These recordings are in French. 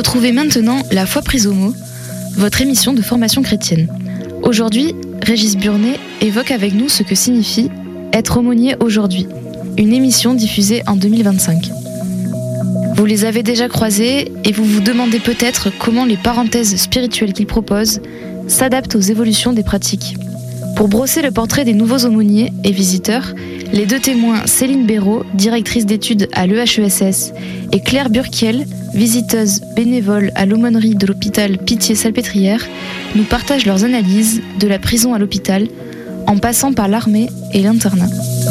Retrouvez maintenant La foi prise au mot, votre émission de formation chrétienne. Aujourd'hui, Régis Burnet évoque avec nous ce que signifie être aumônier aujourd'hui, une émission diffusée en 2025. Vous les avez déjà croisés et vous vous demandez peut-être comment les parenthèses spirituelles qu'ils proposent s'adaptent aux évolutions des pratiques. Pour brosser le portrait des nouveaux aumôniers et visiteurs, les deux témoins Céline Béraud, directrice d'études à l'EHESS, et Claire Burkiel, visiteuse bénévole à l'aumônerie de l'hôpital Pitié-Salpêtrière, nous partagent leurs analyses de la prison à l'hôpital, en passant par l'armée et l'internat.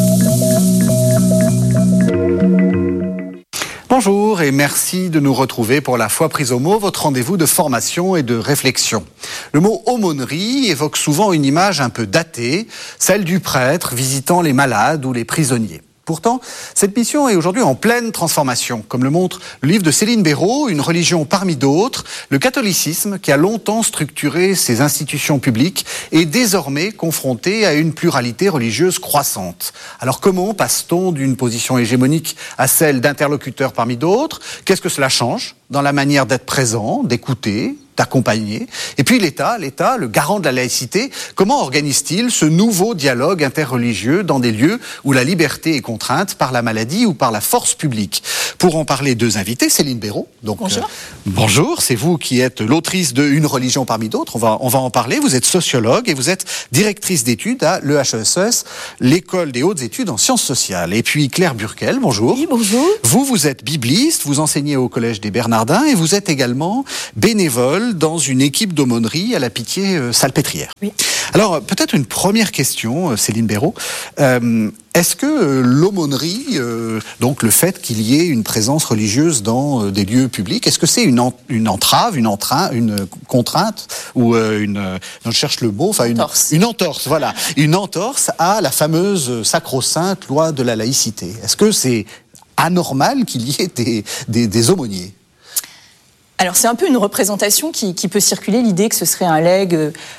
Bonjour et merci de nous retrouver pour La foi prise au mot, votre rendez-vous de formation et de réflexion. Le mot aumônerie évoque souvent une image un peu datée, celle du prêtre visitant les malades ou les prisonniers. Pourtant, cette mission est aujourd'hui en pleine transformation, comme le montre le livre de Céline Béraud, Une religion parmi d'autres. Le catholicisme, qui a longtemps structuré ses institutions publiques, est désormais confronté à une pluralité religieuse croissante. Alors comment passe-t-on d'une position hégémonique à celle d'interlocuteurs parmi d'autres ? Qu'est-ce que cela change dans la manière d'être présent, d'écouter, d'accompagner? Et puis l'État, le garant de la laïcité, comment organise-t-il ce nouveau dialogue interreligieux dans des lieux où la liberté est contrainte par la maladie ou par la force publique? Pour en parler, deux invités, Céline Béraud. Donc, bonjour. Bonjour, c'est vous qui êtes l'autrice de Une religion parmi d'autres, on va en parler. Vous êtes sociologue et vous êtes directrice d'études à l'EHESS, l'école des hautes études en sciences sociales. Et puis Claire Burkiel, bonjour. Oui, bonjour. Vous êtes bibliste, vous enseignez au collège des Bernardins et vous êtes également bénévole dans une équipe d'aumônerie à la Pitié-Salpêtrière. Oui. Alors, peut-être une première question, Céline Béraud. Est-ce que l'aumônerie, donc le fait qu'il y ait une présence religieuse dans des lieux publics, est-ce que c'est une entrave, une contrainte ou je cherche le mot, enfin une entorse, voilà, une entorse à la fameuse sacro-sainte loi de la laïcité? Est-ce que c'est anormal qu'il y ait des aumôniers? Alors c'est un peu une représentation qui peut circuler, l'idée que ce serait un legs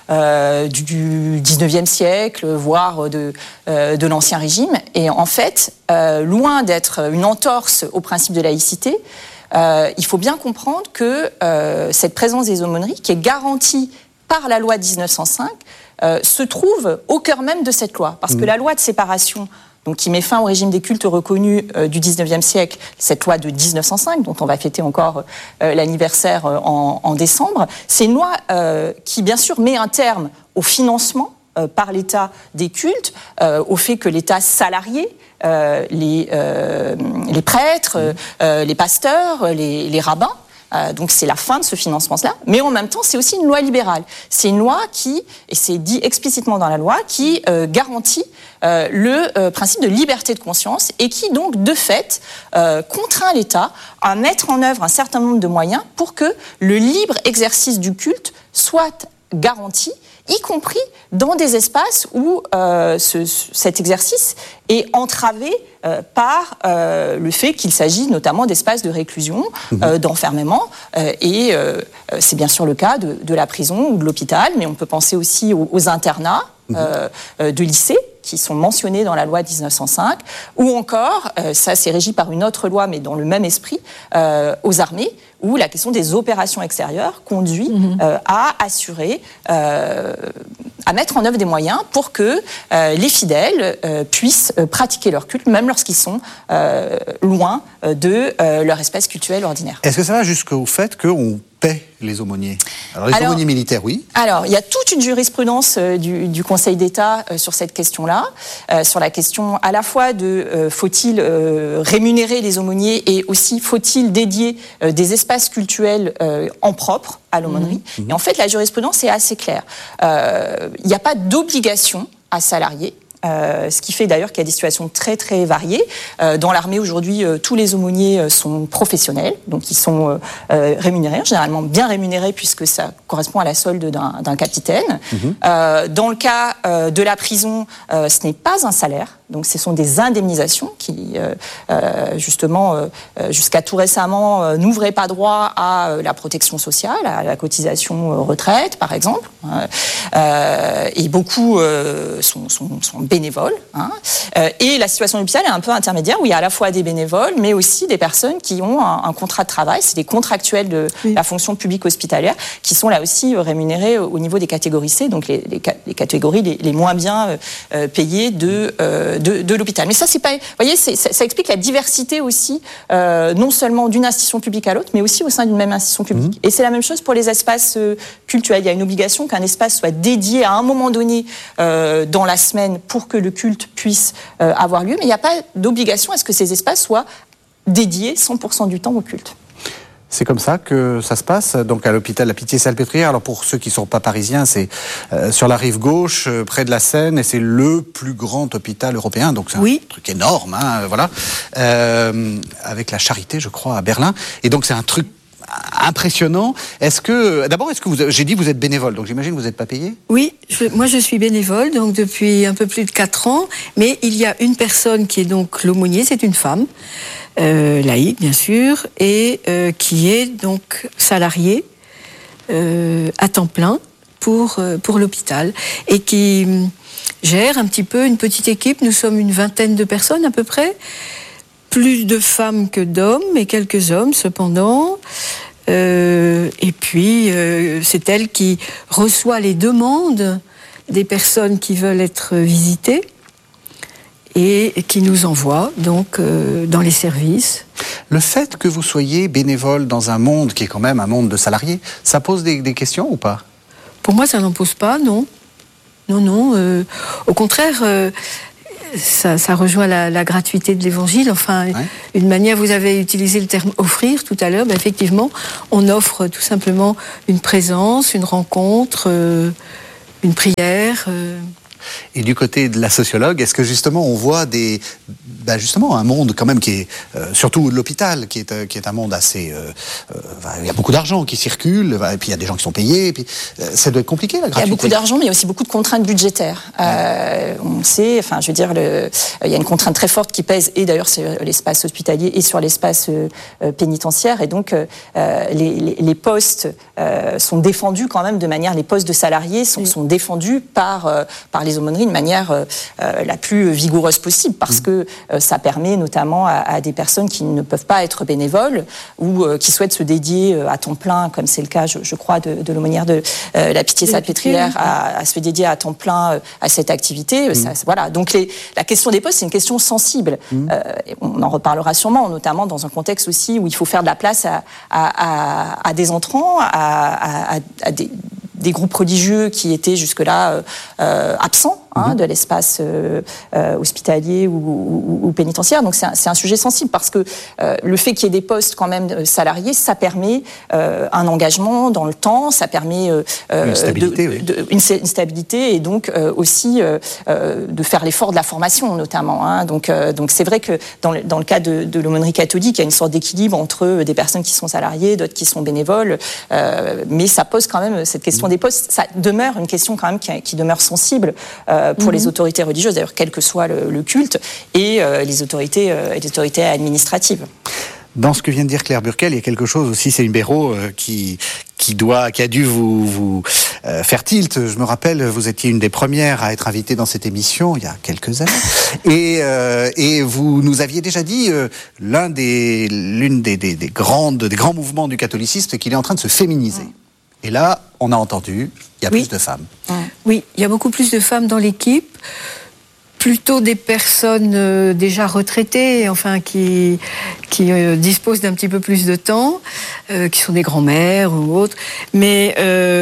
du 19e siècle, voire de l'Ancien Régime. Et en fait, loin d'être une entorse au principe de laïcité, il faut bien comprendre que cette présence des aumôneries, qui est garantie par la loi de 1905, se trouve au cœur même de cette loi. Parce que la loi de séparation, donc qui met fin au régime des cultes reconnus du 19e siècle, cette loi de 1905, dont on va fêter encore l'anniversaire en décembre, c'est une loi qui, bien sûr, met un terme au financement par l'État des cultes, au fait que l'État salarié les prêtres, les pasteurs, les rabbins. Donc c'est la fin de ce financement-là, mais en même temps c'est aussi une loi libérale. C'est une loi qui, et c'est dit explicitement dans la loi, qui garantit le principe de liberté de conscience et qui donc de fait contraint l'État à mettre en œuvre un certain nombre de moyens pour que le libre exercice du culte soit garanti, y compris dans des espaces où cet exercice est entravé par le fait qu'il s'agit notamment d'espaces de réclusion, d'enfermement, et c'est bien sûr le cas de la prison ou de l'hôpital, mais on peut penser aussi aux internats de lycée, qui sont mentionnés dans la loi 1905, ou encore, ça c'est régi par une autre loi, mais dans le même esprit, aux armées, où la question des opérations extérieures conduit à assurer, à mettre en œuvre des moyens pour que les fidèles puissent pratiquer leur culte, même lorsqu'ils sont loin de leur espace cultuel ordinaire. Est-ce que ça va jusqu'au fait qu'on paie les aumôniers? Alors les aumôniers militaires, oui. Alors, il y a toute une jurisprudence du Conseil d'État sur cette question-là, sur la question à la fois de faut-il rémunérer les aumôniers et aussi faut-il dédier des espaces cultuels en propre à l'aumônerie. Et en fait, la jurisprudence est assez claire. Il n'y a pas d'obligation à salarier. Ce qui fait d'ailleurs qu'il y a des situations très très variées. Dans l'armée aujourd'hui, tous les aumôniers sont professionnels, donc ils sont rémunérés, généralement bien rémunérés puisque ça correspond à la solde d'un capitaine. Dans le cas de la prison, ce n'est pas un salaire, Donc ce sont des indemnisations qui, justement, jusqu'à tout récemment, n'ouvraient pas droit à la protection sociale, à la cotisation retraite, par exemple. Et beaucoup sont bénévoles. Et la situation de l'hôpital est un peu intermédiaire, où il y a à la fois des bénévoles, mais aussi des personnes qui ont un contrat de travail. C'est des contractuels de la fonction publique hospitalière qui sont là aussi rémunérés au niveau des catégories C, donc les catégories les moins bien payées de l'hôpital. Mais ça, c'est pas, vous voyez, ça explique la diversité aussi, non seulement d'une institution publique à l'autre, mais aussi au sein d'une même institution publique. Et c'est la même chose pour les espaces cultuels. Il y a une obligation qu'un espace soit dédié à un moment donné dans la semaine pour que le culte puisse avoir lieu, mais il n'y a pas d'obligation à ce que ces espaces soient dédiés 100% du temps au culte. C'est comme ça que ça se passe, donc à l'hôpital La Pitié-Salpêtrière. Alors pour ceux qui ne sont pas parisiens, c'est sur la rive gauche, près de la Seine, et c'est le plus grand hôpital européen, donc c'est un truc énorme, voilà, avec la Charité, je crois, à Berlin. Et donc c'est un truc impressionnant. Est-ce que j'ai dit vous êtes bénévole, donc j'imagine que vous n'êtes pas payé ? Oui, moi je suis bénévole, donc depuis un peu plus de 4 ans, mais il y a une personne qui est donc l'aumônier, c'est une femme, laïque bien sûr, et qui est donc salariée à temps plein pour l'hôpital, et qui gère un petit peu une petite équipe. Nous sommes une 20aine de personnes à peu près, plus de femmes que d'hommes, mais quelques hommes cependant. Et puis, c'est elle qui reçoit les demandes des personnes qui veulent être visitées et qui nous envoie donc dans les services. Le fait que vous soyez bénévole dans un monde qui est quand même un monde de salariés, ça pose des questions ou pas ? Pour moi, ça n'en pose pas, non. Non. Au contraire... Ça rejoint la gratuité de l'évangile. Enfin, une manière, vous avez utilisé le terme offrir tout à l'heure, effectivement, on offre tout simplement une présence, une rencontre, une prière. Et du côté de la sociologue, est-ce que justement on voit justement un monde quand même qui est, surtout l'hôpital, qui est un monde assez... il y a beaucoup d'argent qui circule, et puis il y a des gens qui sont payés, et puis ça doit être compliqué la gratuité. Il y a beaucoup d'argent, mais il y a aussi beaucoup de contraintes budgétaires. On sait, il y a une contrainte très forte qui pèse, et d'ailleurs sur l'espace hospitalier et sur l'espace pénitentiaire, et donc les postes sont défendus quand même de manière... Les postes de salariés sont défendus par les aumôneries de manière la plus vigoureuse possible, parce que ça permet notamment à des personnes qui ne peuvent pas être bénévoles ou qui souhaitent se dédier à temps plein, comme c'est le cas, je crois, de l'aumônière de la Pitié-Salpêtrière, à se dédier à temps plein à cette activité. Voilà. Donc la question des postes, c'est une question sensible. On en reparlera sûrement, notamment dans un contexte aussi où il faut faire de la place à des entrants, à des groupes religieux qui étaient jusque-là absents de l'espace hospitalier ou pénitentiaire. Donc c'est un sujet sensible, parce que le fait qu'il y ait des postes quand même salariés, ça permet un engagement dans le temps, ça permet une stabilité, une stabilité, et donc aussi de faire l'effort de la formation notamment. Donc c'est vrai que dans le cas de l'aumônerie catholique, il y a une sorte d'équilibre entre des personnes qui sont salariées, d'autres qui sont bénévoles, mais ça pose quand même cette question des postes. Ça demeure une question quand même qui demeure sensible pour les autorités religieuses, d'ailleurs quel que soit le culte, et les autorités administratives. Dans ce que vient de dire Claire Burkel, il y a quelque chose aussi, Céline Béraud, qui a dû vous faire tilt. Je me rappelle, vous étiez une des premières à être invitée dans cette émission il y a quelques années, et vous nous aviez déjà dit l'un des grands mouvements du catholicisme, c'est qu'il est en train de se féminiser. Et là, on a entendu, il y a plus de femmes. Oui, il y a beaucoup plus de femmes dans l'équipe, plutôt des personnes déjà retraitées, enfin qui disposent d'un petit peu plus de temps, qui sont des grands-mères ou autres. Mais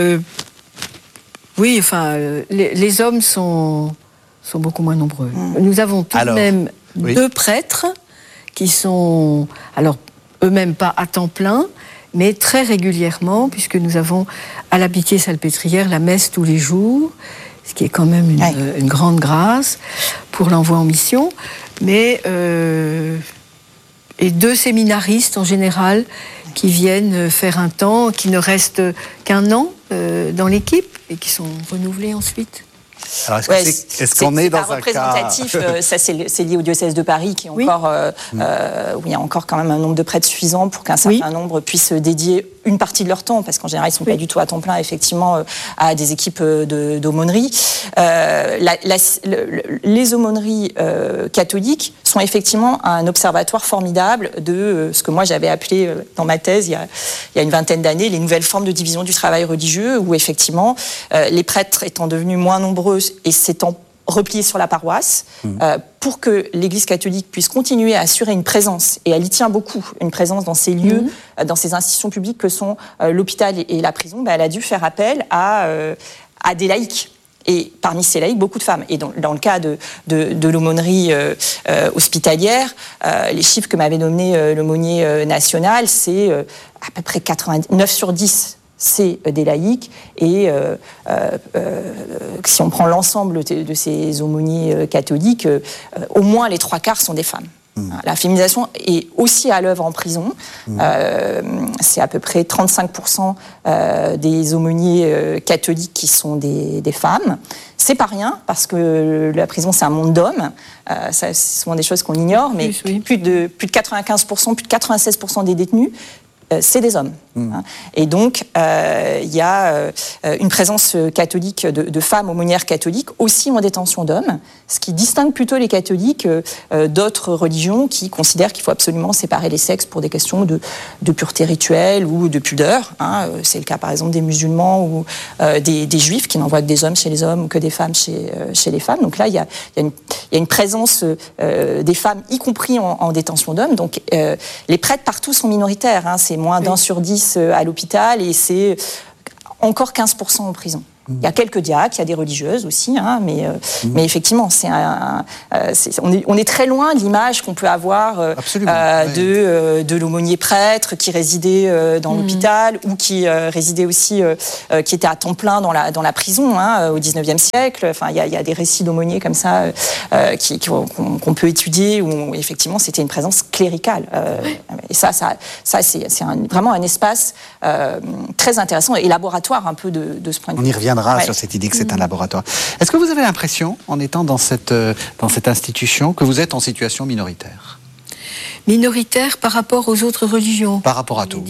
oui, enfin, les hommes sont beaucoup moins nombreux. Nous avons tout de même 2 prêtres qui sont, alors eux-mêmes pas à temps plein, mais très régulièrement, puisque nous avons à la Pitié-Salpêtrière la messe tous les jours, ce qui est quand même une grande grâce pour l'envoi en mission. Mais et 2 séminaristes en général qui viennent faire un temps, qui ne restent qu'1 an dans l'équipe et qui sont renouvelés ensuite. Alors, est-ce qu'on est dans un représentatif, ça c'est lié au diocèse de Paris qui est encore, où il y a encore quand même un nombre de prêtres suffisant pour qu'un certain nombre puissent dédier une partie de leur temps, parce qu'en général ils ne sont pas du tout à temps plein effectivement à des équipes d'aumônerie. Les aumôneries catholiques sont effectivement un observatoire formidable de ce que moi j'avais appelé dans ma thèse il y a une vingtaine d'années les nouvelles formes de division du travail religieux, où effectivement les prêtres étant devenus moins nombreux et s'étant repliés sur la paroisse, pour que l'Église catholique puisse continuer à assurer une présence, et elle y tient beaucoup, une présence dans ces lieux, dans ces institutions publiques que sont l'hôpital et la prison, elle a dû faire appel à des laïcs. Et parmi ces laïcs, beaucoup de femmes. Et dans le cas de l'aumônerie hospitalière, les chiffres que m'avait donné l'aumônier national, c'est à peu près 9 sur 10. C'est des laïcs, et si on prend l'ensemble de ces aumôniers catholiques, au moins les 3/4 sont des femmes. La féminisation est aussi à l'œuvre en prison. C'est à peu près 35% des aumôniers catholiques qui sont des femmes. C'est pas rien, parce que la prison, c'est un monde d'hommes. C'est souvent des choses qu'on ignore, mais plus de 95%, plus de 96% des détenus, c'est des hommes. Et donc, il y a une présence catholique de femmes aumônières catholiques aussi en détention d'hommes, ce qui distingue plutôt les catholiques d'autres religions qui considèrent qu'il faut absolument séparer les sexes pour des questions de pureté rituelle ou de pudeur. C'est le cas, par exemple, des musulmans ou des juifs qui n'envoient que des hommes chez les hommes ou que des femmes chez les femmes. Donc là, il y a une présence des femmes, y compris en détention d'hommes. Donc, les prêtres partout sont minoritaires. C'est moins d'1 sur 10 à l'hôpital, et c'est encore 15% en prison. Il y a quelques diacres, il y a des religieuses aussi, mais effectivement, on est très loin de l'image qu'on peut avoir de l'aumônier prêtre qui résidait dans l'hôpital, ou qui résidait aussi, qui était à temps plein dans la prison au XIXe siècle. Enfin, il y a des récits d'aumôniers comme ça qu'on peut étudier, où effectivement c'était une présence cléricale. Et ça c'est vraiment un espace très intéressant et laboratoire un peu de ce point de vue. On y reviendra sur cette idée que c'est un laboratoire. Est-ce que vous avez l'impression, en étant dans cette institution, que vous êtes en situation minoritaire ? Minoritaire par rapport aux autres religions. Par rapport à tout.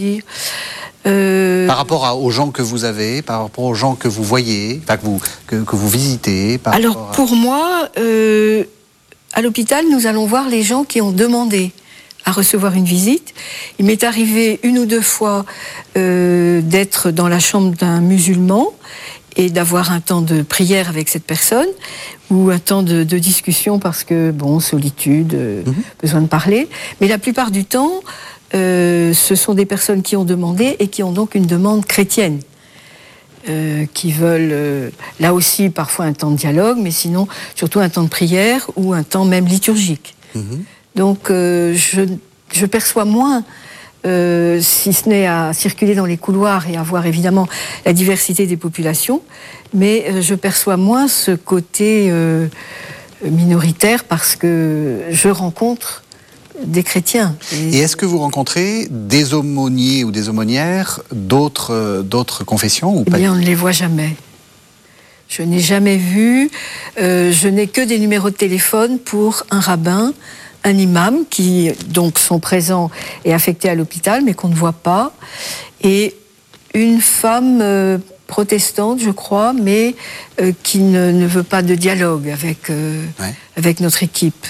Par rapport aux gens que vous avez, par rapport aux gens que vous voyez, que vous visitez. Pour moi, à l'hôpital, nous allons voir les gens qui ont demandé à recevoir une visite. Il m'est arrivé 1 ou 2 fois d'être dans la chambre d'un musulman et d'avoir un temps de prière avec cette personne, ou un temps de discussion parce que, solitude, besoin de parler. Mais la plupart du temps, ce sont des personnes qui ont demandé et qui ont donc une demande chrétienne, qui veulent, là aussi, parfois un temps de dialogue, mais sinon, surtout un temps de prière ou un temps même liturgique. Donc, je perçois moins, si ce n'est à circuler dans les couloirs et à voir évidemment la diversité des populations, mais je perçois moins ce côté minoritaire, parce que je rencontre des chrétiens. Et est-ce que vous rencontrez des aumôniers ou des aumônières d'autres confessions ou pas ? On ne les voit jamais. Je n'ai jamais vu, je n'ai que des numéros de téléphone pour un rabbin, un imam, qui donc sont présents et affectés à l'hôpital, mais qu'on ne voit pas, et une femme protestante, je crois, mais qui ne veut pas de dialogue avec notre équipe.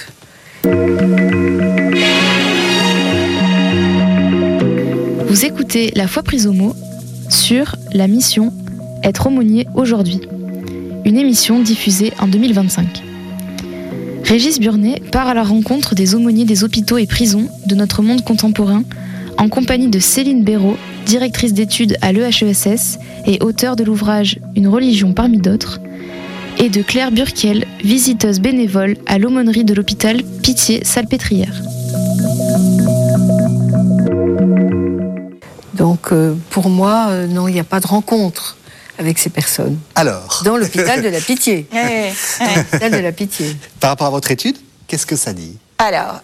Vous écoutez La Foi prise au mot sur la mission Être aumônier aujourd'hui, une émission diffusée en 2025. Régis Burnet part à la rencontre des aumôniers des hôpitaux et prisons de notre monde contemporain, en compagnie de Céline Béraud, directrice d'études à l'EHESS et auteure de l'ouvrage Une religion parmi d'autres, et de Claire Burkiel, visiteuse bénévole à l'aumônerie de l'hôpital Pitié-Salpêtrière. Donc pour moi, non, il n'y a pas de rencontre avec ces personnes. Alors, dans l'hôpital de la Pitié. L'hôpital de la Pitié. Par rapport à votre étude, qu'est-ce que ça dit ? Alors,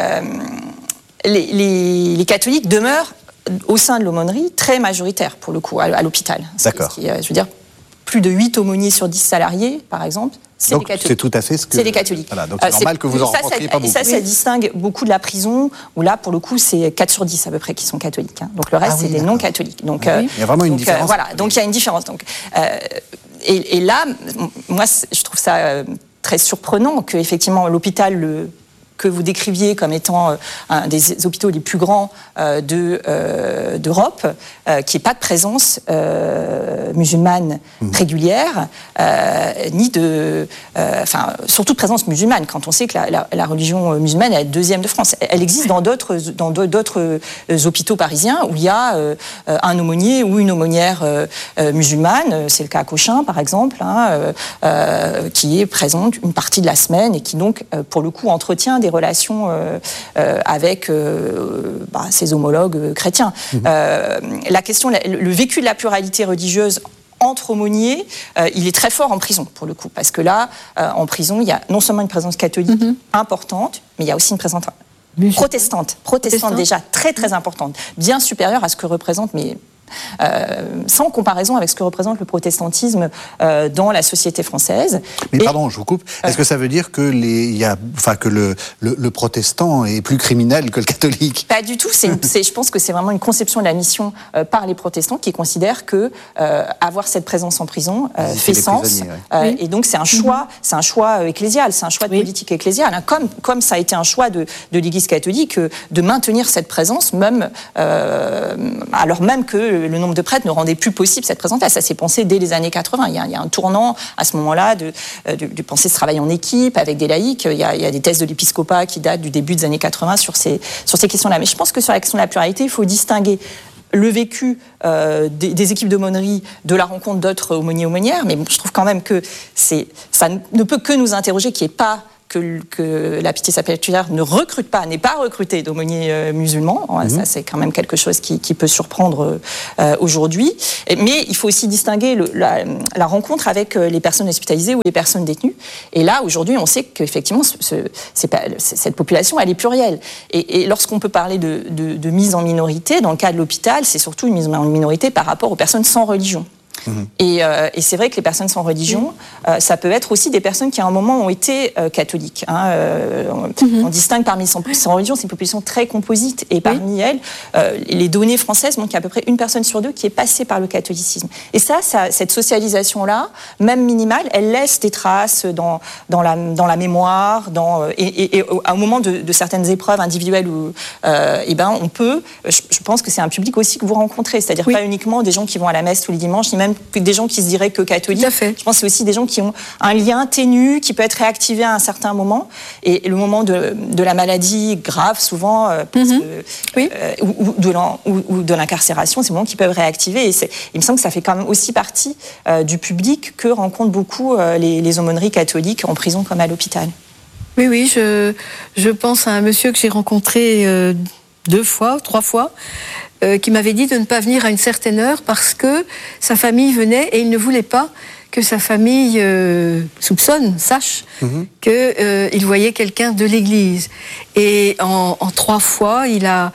les catholiques demeurent au sein de l'aumônerie très majoritaires, pour le coup, à l'hôpital. D'accord. Je veux dire, plus de 8 aumôniers sur 10 salariés, par exemple, c'est des catholiques. C'est tout à fait ce que... C'est des catholiques. Voilà, donc c'est normal que vous en rencontriez pas beaucoup. Ça distingue beaucoup de la prison, où là, pour le coup, c'est 4 sur 10 à peu près qui sont catholiques. Donc le reste, c'est des non-catholiques. Donc, il y a vraiment une différence. Donc il y a une différence. Donc, et là, moi, je trouve ça très surprenant qu'effectivement, l'hôpital que vous décriviez comme étant un des hôpitaux les plus grands d'Europe, qui n'ait pas de présence musulmane régulière, ni surtout de présence musulmane, quand on sait que la religion musulmane est la deuxième de France. Elle existe dans d'autres hôpitaux parisiens où il y a un aumônier ou une aumônière musulmane, c'est le cas à Cochin par exemple, qui est présente une partie de la semaine et qui donc, pour le coup, entretient des relations avec ses homologues chrétiens. La question, le vécu de la pluralité religieuse entre aumôniers, il est très fort en prison, pour le coup, parce que là, en prison, il y a non seulement une présence catholique importante, mais il y a aussi une présence protestante déjà très très importante, bien supérieure à ce que représente, mais sans comparaison avec ce que représente le protestantisme dans la société française. Mais pardon, je vous coupe. Est-ce que ça veut dire que le protestant est plus criminel que le catholique? Pas du tout. Je pense que c'est vraiment une conception de la mission par les protestants qui considèrent que avoir cette présence en prison fait sens. Et donc c'est un choix, ecclésial, c'est un choix de politique ecclésiale. Comme ça a été un choix de l'Église catholique de maintenir cette présence, même alors même que le nombre de prêtres ne rendait plus possible cette présence-là. Ça s'est pensé dès les années 80. Il y a un tournant à ce moment-là de penser ce travail en équipe avec des laïcs. Il y a des thèses de l'épiscopat qui datent du début des années 80 sur ces questions-là. Mais je pense que sur la question de la pluralité, il faut distinguer le vécu des équipes d'aumônerie de la rencontre d'autres aumôniers-aumônières. Mais bon, je trouve quand même que ça ne peut que nous interroger qu'il n'y ait pas que la Pitié Salpêtrière n'est pas recrutée d'aumôniers musulmans. Ça, c'est quand même quelque chose qui peut surprendre aujourd'hui. Mais il faut aussi distinguer la rencontre avec les personnes hospitalisées ou les personnes détenues. Et là, aujourd'hui, on sait qu'effectivement, cette population, elle est plurielle. Et lorsqu'on peut parler de mise en minorité, dans le cas de l'hôpital, c'est surtout une mise en minorité par rapport aux personnes sans religion. Et c'est vrai que les personnes sans religion, ça peut être aussi des personnes qui à un moment ont été catholiques. On distingue parmi les sans religion, c'est une population très composite. Et parmi elles, les données françaises montrent qu'il y a à peu près une personne sur deux qui est passée par le catholicisme. Et cette socialisation-là, même minimale, elle laisse des traces dans la mémoire, et au moment de certaines épreuves individuelles où on peut, je pense que c'est un public aussi que vous rencontrez, c'est-à-dire pas uniquement des gens qui vont à la messe tous les dimanches, ni même des gens qui se diraient que catholiques. Tout à fait. Je pense que c'est aussi des gens qui ont un lien ténu, qui peut être réactivé à un certain moment. Et le moment de la maladie grave, souvent, ou de l'incarcération, c'est le moment qu'ils peuvent réactiver. Et il me semble que ça fait quand même aussi partie du public que rencontrent beaucoup les aumôneries catholiques en prison comme à l'hôpital. Oui, je pense à un monsieur que j'ai rencontré 3 fois, qui m'avait dit de ne pas venir à une certaine heure parce que sa famille venait et il ne voulait pas que sa famille sache qu'il voyait quelqu'un de l'église. Et en 3 fois, il a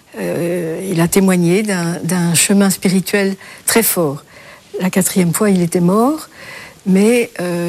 témoigné d'un chemin spirituel très fort. La 4e fois, il était mort, mais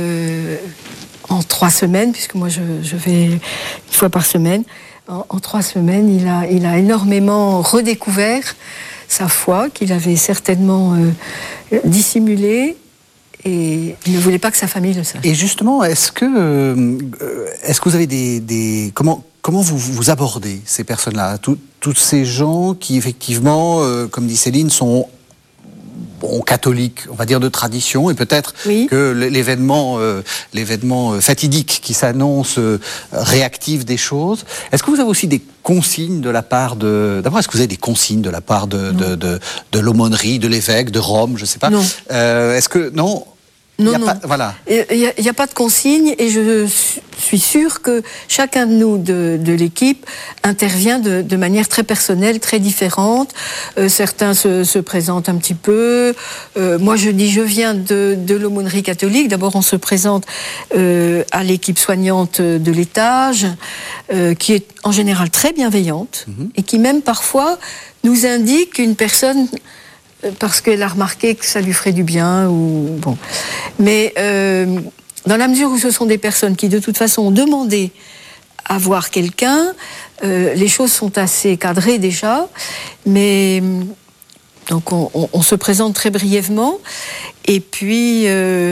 en 3 semaines, puisque moi je vais 1 fois par semaine, en 3 semaines, il a énormément redécouvert sa foi, qu'il avait certainement dissimulée, et il ne voulait pas que sa famille le sache. Et justement, est-ce que vous avez comment vous abordez ces personnes-là, toutes ces gens qui, effectivement, comme dit Céline, sont catholiques, on va dire de tradition, et peut-être que l'événement fatidique qui s'annonce réactive des choses. Est-ce que vous avez aussi des consignes de la part d'abord, est-ce que vous avez des consignes de la part de l'aumônerie, de l'évêque, de Rome, je ne sais pas. Non. Est-ce que non? Non. Voilà. Il n'y a pas de consigne et je suis sûre que chacun de nous, de l'équipe, intervient de manière très personnelle, très différente. Certains se présentent un petit peu. Moi, je viens de l'aumônerie catholique. D'abord, on se présente à l'équipe soignante de l'étage, qui est en général très bienveillante et qui même parfois nous indique qu'une personne parce qu'elle a remarqué que ça lui ferait du bien. Bon. Mais dans la mesure où ce sont des personnes qui, de toute façon, ont demandé à voir quelqu'un, les choses sont assez cadrées déjà. Mais donc on se présente très brièvement. Et puis,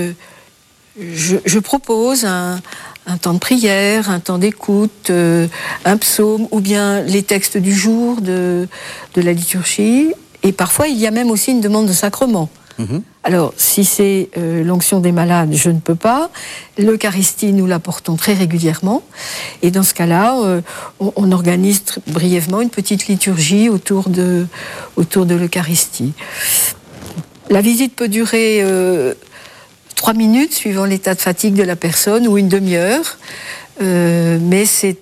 je propose un temps de prière, un temps d'écoute, un psaume, ou bien les textes du jour de la liturgie. Et parfois, il y a même aussi une demande de sacrement. Alors, si c'est l'onction des malades, je ne peux pas. L'Eucharistie, nous l'apportons très régulièrement. Et dans ce cas-là, on organise brièvement une petite liturgie autour de l'Eucharistie. La visite peut durer 3 minutes, suivant l'état de fatigue de la personne, ou une demi-heure. Mais c'est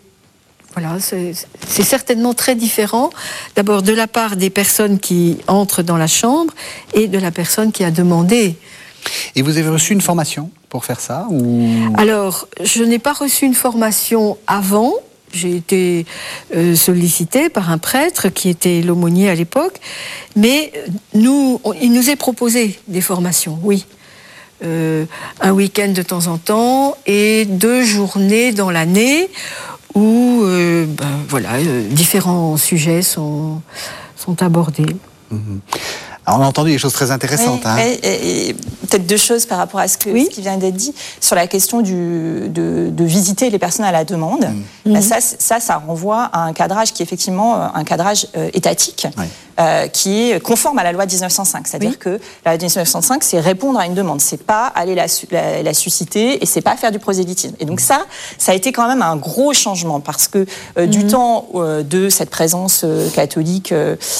certainement très différent, d'abord de la part des personnes qui entrent dans la chambre et de la personne qui a demandé. Et vous avez reçu une formation pour faire ça ou... Alors, je n'ai pas reçu une formation avant. J'ai été sollicitée par un prêtre qui était l'aumônier à l'époque, mais il nous est proposé des formations, oui. Un week-end de temps en temps et 2 journées dans l'année où différents sujets sont abordés. Alors on a entendu des choses très intéressantes. Et peut-être 2 choses par rapport à ce qui vient d'être dit sur la question de visiter les personnes à la demande. Ça renvoie à un cadrage qui est effectivement un cadrage étatique. Qui est conforme à la loi de 1905. C'est-à-dire que la loi de 1905, c'est répondre à une demande. C'est pas aller la susciter et c'est pas faire du prosélytisme. Et donc ça a été quand même un gros changement parce que du temps de cette présence catholique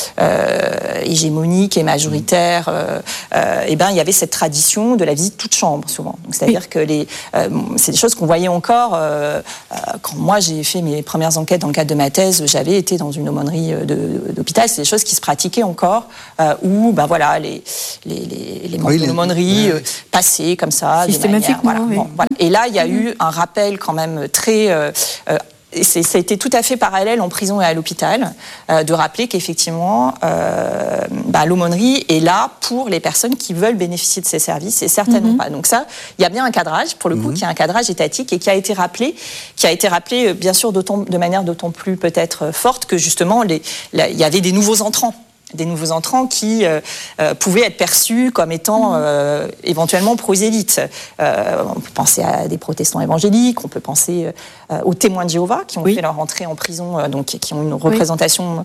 hégémonique et majoritaire, il y avait cette tradition de la visite toute chambre souvent. Donc c'est-à-dire que c'est des choses qu'on voyait encore quand moi j'ai fait mes premières enquêtes dans le cadre de ma thèse. J'avais été dans une aumônerie d'hôpital. C'est des choses qui se pratiquaient encore, où les membres de l'aumônerie passaient comme ça, systématiquement. Et là, il y a eu un rappel quand même très... ça a été tout à fait parallèle en prison et à l'hôpital, de rappeler qu'effectivement, l'aumônerie est là pour les personnes qui veulent bénéficier de ces services et certainement pas. Donc ça, il y a bien un cadrage, pour le coup, qui est un cadrage étatique et qui a été rappelé bien sûr de manière d'autant plus peut-être forte que justement, il y avait des nouveaux entrants qui pouvaient être perçus comme étant éventuellement prosélytes. On peut penser à des protestants évangéliques, on peut penser aux témoins de Jéhovah qui ont fait leur entrée en prison, donc qui ont une représentation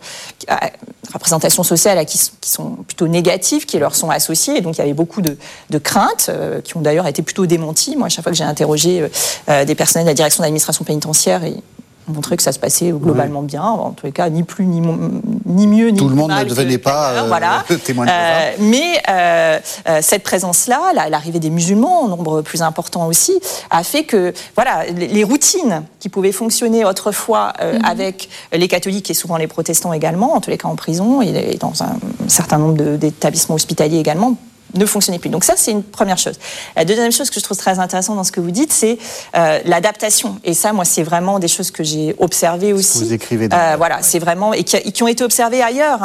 sociale qui sont plutôt négatives, qui leur sont associées. Et donc il y avait beaucoup de craintes qui ont d'ailleurs été plutôt démenties. Moi, à chaque fois que j'ai interrogé des personnels de la direction d'administration pénitentiaire, montrer que ça se passait globalement bien, en tous les cas, ni plus, ni mieux, ni plus mal. Tout le monde ne devenait pas témoin de Jéhovah. Mais cette présence-là, l'arrivée des musulmans, en nombre plus important aussi, a fait que les routines qui pouvaient fonctionner autrefois avec les catholiques et souvent les protestants également, en tous les cas en prison et dans un certain nombre d'établissements hospitaliers également, ne fonctionnait plus. Donc ça, c'est une première chose. La deuxième chose que je trouve très intéressante dans ce que vous dites, c'est l'adaptation. Et ça, moi, c'est vraiment des choses que j'ai observées aussi. Vous écrivez. C'est vraiment... Et qui ont été observées ailleurs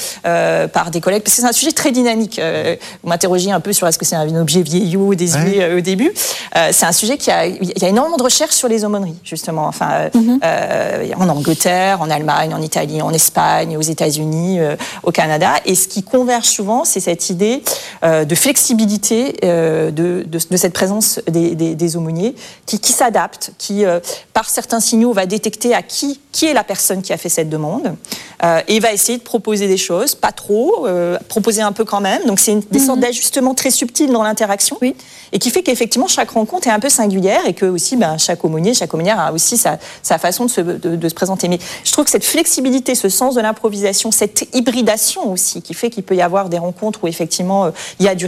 par des collègues, parce que c'est un sujet très dynamique. Vous m'interrogiez un peu sur est-ce que c'est un objet vieillot, désuet au début. C'est un sujet il y a énormément de recherches sur les aumôneries, justement. Enfin, en Angleterre, en Allemagne, en Italie, en Espagne, aux États-Unis, au Canada. Et ce qui converge souvent, c'est cette idée de flexibilité de cette présence des aumôniers qui s'adapte, qui, par certains signaux, va détecter à qui est la personne qui a fait cette demande et va essayer de proposer des choses, pas trop, proposer un peu quand même. Donc c'est des sortes d'ajustements très subtils dans l'interaction et qui fait qu'effectivement chaque rencontre est un peu singulière et que aussi chaque aumônier, chaque aumônière a aussi sa façon de se présenter. Mais je trouve que cette flexibilité, ce sens de l'improvisation, cette hybridation aussi qui fait qu'il peut y avoir des rencontres où effectivement il y a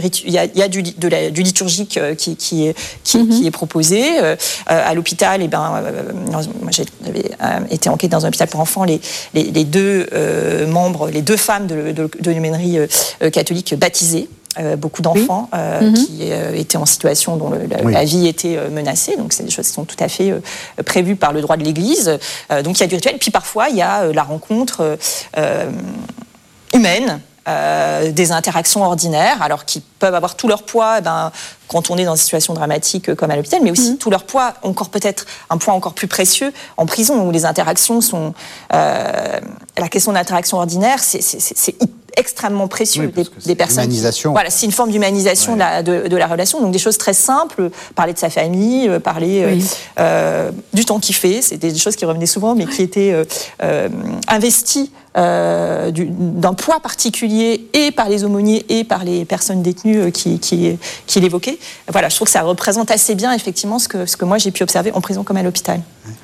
du liturgique qui est proposé. À l'hôpital, moi j'avais été en quête dans un hôpital pour enfants, les 2 membres, les 2 femmes de l'aumônerie catholique baptisées. Beaucoup d'enfants qui étaient en situation dont la vie était menacée. Donc, c'est des choses qui sont tout à fait prévues par le droit de l'Église. Donc, il y a du rituel. Puis, parfois, il y a la rencontre humaine des interactions ordinaires, alors qui peuvent avoir tout leur poids quand on est dans une situation dramatique comme à l'hôpital, mais aussi tout leur poids, encore peut-être un poids encore plus précieux en prison, où les interactions sont... la question d'interaction ordinaire, c'est extrêmement précieux des personnes. Voilà, c'est une forme d'humanisation de la relation. Donc des choses très simples, parler de sa famille, parler du temps qu'il fait, c'était des choses qui revenaient souvent, mais qui étaient investies d'un poids particulier et par les aumôniers et par les personnes détenues qui l'évoquaient. Voilà, je trouve que ça représente assez bien effectivement ce que moi j'ai pu observer en prison comme à l'hôpital.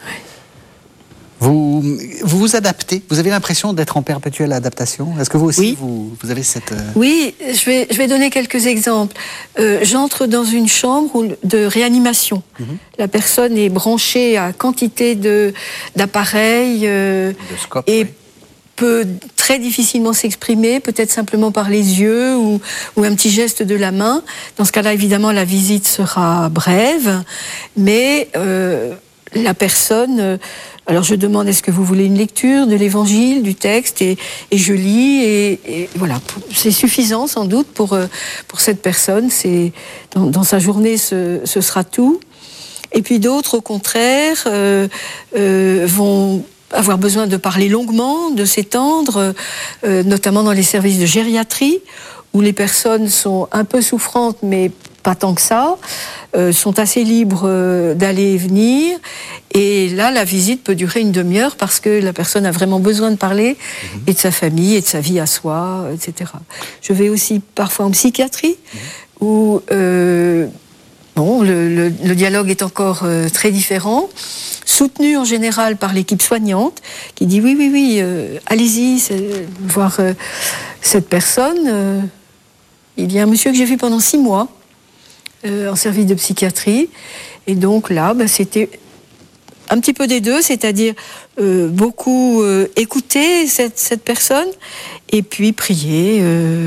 Vous vous adaptez? Vous avez l'impression d'être en perpétuelle adaptation? Est-ce que vous aussi, vous avez cette... Oui, je vais donner quelques exemples. J'entre dans une chambre de réanimation. La personne est branchée à quantité d'appareils de scope, et peut très difficilement s'exprimer, peut-être simplement par les yeux ou un petit geste de la main. Dans ce cas-là, évidemment, la visite sera brève, mais la personne... Alors je demande, est-ce que vous voulez une lecture de l'évangile, du texte, et je lis, et voilà, c'est suffisant sans doute pour cette personne, c'est dans sa journée ce sera tout. Et puis d'autres, au contraire, vont avoir besoin de parler longuement, de s'étendre, notamment dans les services de gériatrie, où les personnes sont un peu souffrantes, mais pas tant que ça, sont assez libres d'aller et venir. Et là, la visite peut durer une demi-heure parce que la personne a vraiment besoin de parler et de sa famille et de sa vie à soi, etc. Je vais aussi parfois en psychiatrie où le dialogue est encore très différent, soutenu en général par l'équipe soignante qui dit oui, allez-y, voir cette personne. Il y a un monsieur que j'ai vu pendant 6 mois en service de psychiatrie. Et donc là, c'était un petit peu des deux, c'est-à-dire beaucoup écouter cette personne et puis prier.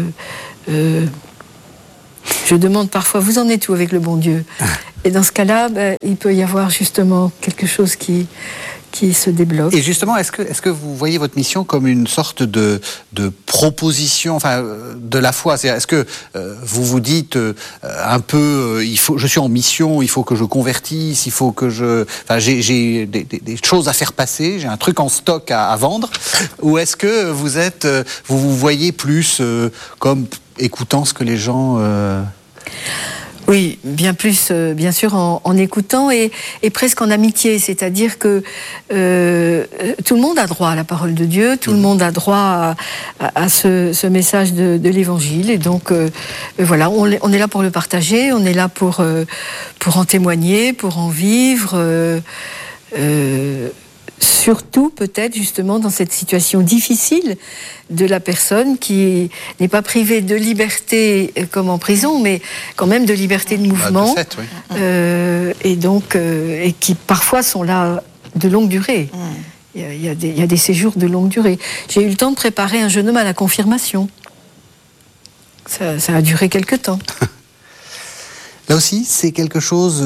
Je demande parfois, vous en êtes où avec le bon Dieu? Et dans ce cas-là, il peut y avoir justement quelque chose qui se débloque. Et justement, est-ce que vous voyez votre mission comme une sorte de proposition, de la foi? Est-ce que vous vous dites un peu, je suis en mission, il faut que je convertisse, il faut que j'ai des choses à faire passer, j'ai un truc en stock à vendre, ou est-ce que vous vous voyez plus comme écoutant ce que les gens... Oui, bien plus, bien sûr, en écoutant et presque en amitié. C'est-à-dire que tout le monde a droit à la parole de Dieu, tout le monde a droit à ce message de l'Évangile. Et donc, voilà, on est là pour le partager, on est là pour en témoigner, pour en vivre. Surtout, peut-être, justement, dans cette situation difficile de la personne qui n'est pas privée de liberté comme en prison, mais quand même de liberté de mouvement. De fait, oui. Et donc, et qui parfois sont là de longue durée. Il y a des séjours de longue durée. J'ai eu le temps de préparer un jeune homme à la confirmation. Ça a duré quelque temps. Là aussi, c'est quelque chose...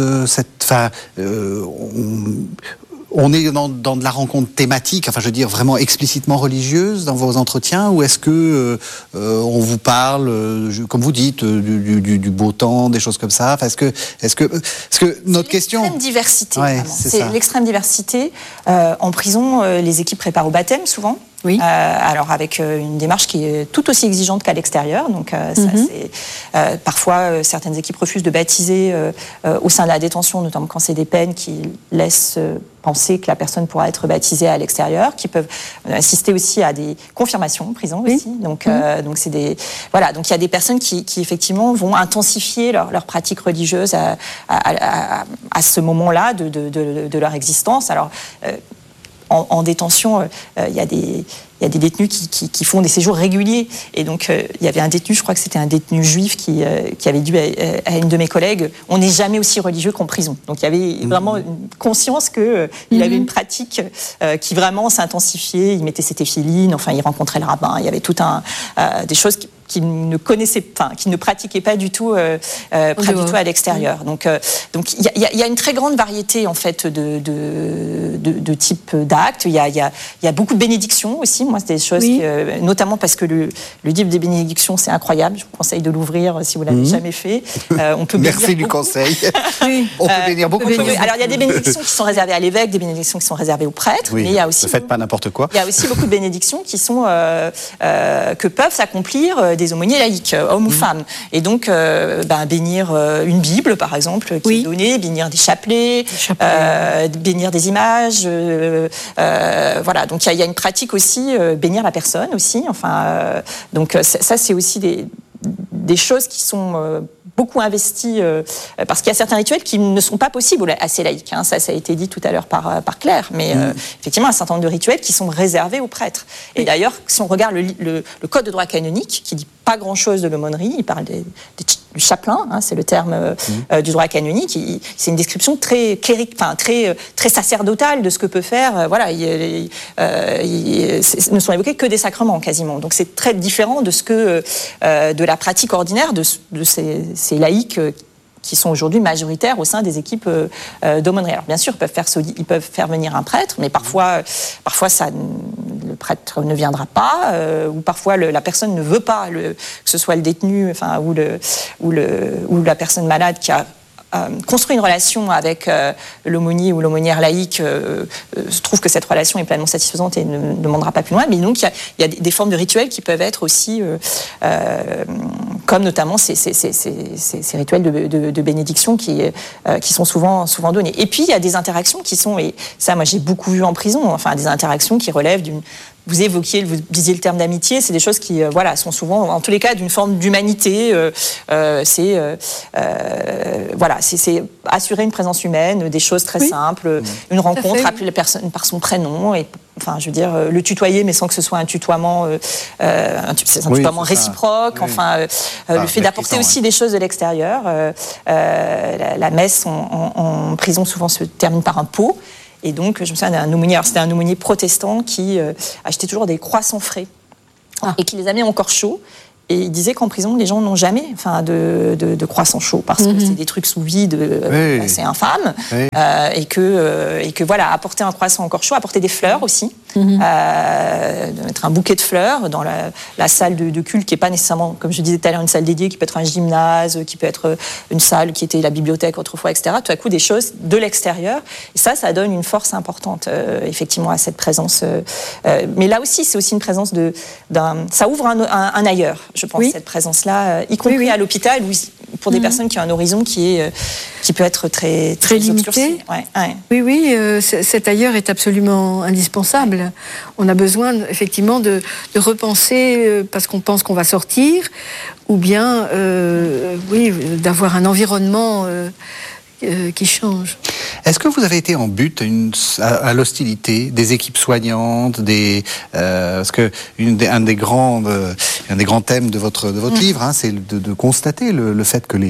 on est dans de la rencontre thématique, je veux dire vraiment explicitement religieuse dans vos entretiens, ou est-ce que on vous parle, comme vous dites, du beau temps, des choses comme ça? Est-ce que notre question... L'extrême diversité, c'est l'extrême diversité. En prison, les équipes préparent au baptême souvent. Oui. Alors avec une démarche qui est tout aussi exigeante qu'à l'extérieur. Donc parfois certaines équipes refusent de baptiser au sein de la détention, notamment quand c'est des peines qui laissent penser que la personne pourra être baptisée à l'extérieur, qui peuvent assister aussi à des confirmations en prison aussi. Donc c'est des donc il y a des personnes qui effectivement vont intensifier leur pratique religieuse à ce moment-là de leur existence. Alors en détention, il y a des détenus qui font des séjours réguliers. Et donc, il y avait un détenu, je crois que c'était un détenu juif, qui avait dit à une de mes collègues, on n'est jamais aussi religieux qu'en prison. Donc, il y avait vraiment une conscience qu'il avait une pratique qui vraiment s'intensifiait. Il mettait ses téphilines, il rencontrait le rabbin. Il y avait tout des choses qu'ils ne connaissaient, qu'ils ne pratiquaient pas du tout, à l'extérieur. Donc il y a une très grande variété en fait de types d'actes. Il y a beaucoup de bénédictions aussi. Moi, c'est des choses, notamment parce que le livre des bénédictions, c'est incroyable. Je vous conseille de l'ouvrir si vous l'avez jamais fait. On peut Merci du conseil. On peut bénir beaucoup. Alors il y a des bénédictions qui sont réservées à l'évêque, des bénédictions qui sont réservées aux prêtres, mais il y a aussi. Ne faites pas n'importe quoi. Il y a aussi beaucoup de bénédictions qui sont que peuvent s'accomplir des aumôniers laïcs, hommes ou femmes. Et donc bénir une Bible, par exemple, qui est donnée, bénir des chapelets, bénir des images. Voilà. Donc il y a une pratique aussi, bénir la personne aussi. Enfin, donc ça c'est aussi des choses qui sont beaucoup investies, parce qu'il y a certains rituels qui ne sont pas possibles à ces laïcs. Hein. Ça a été dit tout à l'heure par Claire, mais effectivement, un certain nombre de rituels qui sont réservés aux prêtres. Et d'ailleurs, si on regarde le code de droit canonique, qui dit pas grand-chose de l'aumônerie, il parle du chapelain, hein, c'est le terme du droit canonique. C'est une description très clérique, très sacerdotale de ce que peut faire. Voilà, ne sont évoqués que des sacrements quasiment. Donc c'est très différent de ce que de la pratique ordinaire de ces laïcs qui sont aujourd'hui majoritaires au sein des équipes d'aumônerie. Alors bien sûr, ils peuvent faire venir un prêtre, mais parfois le prêtre ne viendra pas, ou parfois la personne ne veut pas que ce soit le détenu, ou la personne malade qui a construit une relation avec l'aumônier ou l'aumônière laïque, trouve que cette relation est pleinement satisfaisante et ne demandera pas plus loin. Mais donc, il y a des formes de rituels qui peuvent être aussi, comme notamment ces rituels de bénédiction qui sont souvent donnés. Et puis, il y a des interactions qui sont, et ça, moi, j'ai beaucoup vu en prison, des interactions qui relèvent d'une... Vous disiez le terme d'amitié, c'est des choses qui, sont souvent, en tous les cas, d'une forme d'humanité. C'est assurer une présence humaine, des choses très simples, une rencontre, appeler la personne par son prénom, et le tutoyer, mais sans que ce soit un tutoiement, tutoiement réciproque. Le fait d'apporter aussi des choses de l'extérieur. La messe en prison souvent se termine par un pot. Et donc, je me souviens d'un aumônier, c'était un aumônier protestant qui achetait toujours des croissants frais et qui les amenait encore chauds. Et il disait qu'en prison, les gens n'ont jamais de croissants chauds parce que c'est des trucs sous vide assez infâmes. Et que apporter un croissant encore chaud, apporter des fleurs aussi, mettre un bouquet de fleurs dans la salle de culte qui n'est pas nécessairement, comme je disais tout à l'heure, une salle dédiée, qui peut être un gymnase, qui peut être une salle qui était la bibliothèque autrefois, etc. Tout à coup, des choses de l'extérieur. Et ça donne une force importante, effectivement, à cette présence. Mais là aussi, c'est aussi une présence ça ouvre un ailleurs. Je pense, cette présence-là, y compris à l'hôpital, pour des personnes qui ont un horizon qui peut être très limité. Oui, cet ailleurs est absolument indispensable. On a besoin, effectivement, de repenser, parce qu'on pense qu'on va sortir, ou bien, d'avoir un environnement qui change. Est-ce que vous avez été en but à l'hostilité des équipes soignantes, parce que un des grands thèmes de votre livre, c'est de constater le fait que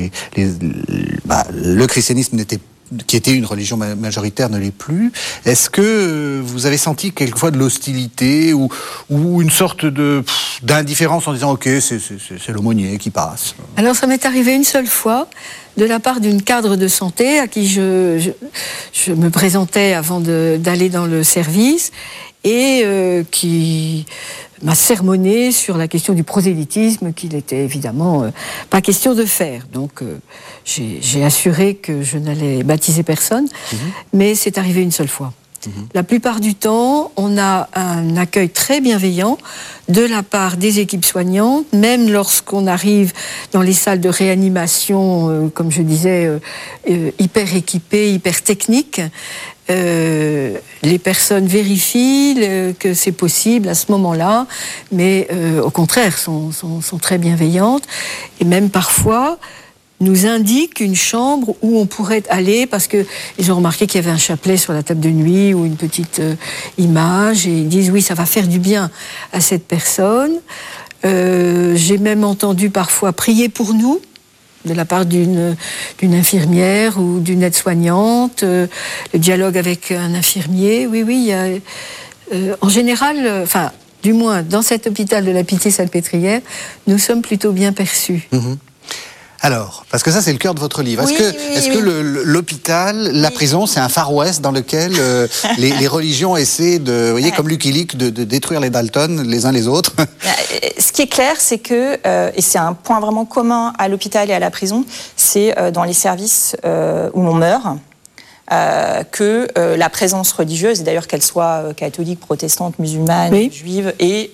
le christianisme qui était une religion majoritaire ne l'est plus. Est-ce que vous avez senti quelquefois de l'hostilité ou une sorte d'indifférence en disant ok, c'est l'aumônier qui passe? Alors ça m'est arrivé une seule fois, de la part d'une cadre de santé à qui je me présentais avant d'aller dans le service et qui m'a sermonné sur la question du prosélytisme qu'il était évidemment pas question de faire. Donc j'ai assuré que je n'allais baptiser personne, mais c'est arrivé une seule fois. La plupart du temps, on a un accueil très bienveillant de la part des équipes soignantes, même lorsqu'on arrive dans les salles de réanimation, comme je disais, hyper équipées, hyper techniques. Les personnes vérifient que c'est possible à ce moment-là, mais au contraire, sont très bienveillantes. Et même parfois nous indiquent une chambre où on pourrait aller parce qu'ils ont remarqué qu'il y avait un chapelet sur la table de nuit ou une petite image, et ils disent oui, ça va faire du bien à cette personne. J'ai même entendu parfois prier pour nous de la part d'une infirmière ou d'une aide-soignante, le dialogue avec un infirmier. Oui, il y a, en général, du moins dans cet hôpital de la Pitié-Salpêtrière, nous sommes plutôt bien perçus. Alors, parce que ça c'est le cœur de votre livre. Est-ce que l'hôpital, la prison, c'est un Far West dans lequel les religions essaient de, vous voyez, comme Lucky Luke, de détruire les Dalton les uns les autres? Ce qui est clair, c'est que, et c'est un point vraiment commun à l'hôpital et à la prison, c'est dans les services où l'on meurt, que la présence religieuse, et d'ailleurs qu'elle soit catholique, protestante, musulmane, juive, et